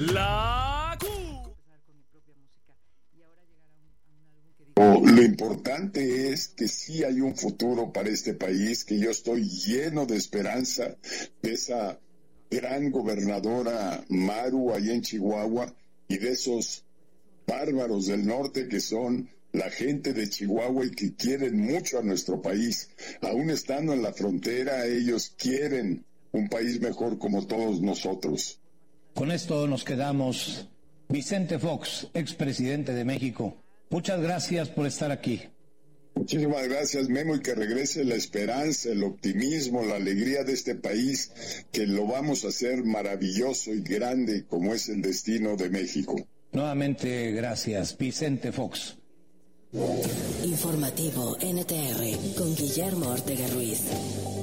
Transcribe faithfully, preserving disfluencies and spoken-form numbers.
La Lo importante es que sí hay un futuro para este país, que yo estoy lleno de esperanza de esa gran gobernadora Maru allá en Chihuahua y de esos bárbaros del norte que son la gente de Chihuahua y que quieren mucho a nuestro país. Aún estando en la frontera, ellos quieren un país mejor como todos nosotros. Con esto nos quedamos. Vicente Fox, expresidente de México, muchas gracias por estar aquí. Muchísimas gracias, Memo, y que regrese la esperanza, el optimismo, la alegría de este país, que lo vamos a hacer maravilloso y grande como es el destino de México. Nuevamente, gracias, Vicente Fox. Informativo N T R con Guillermo Ortega Ruiz.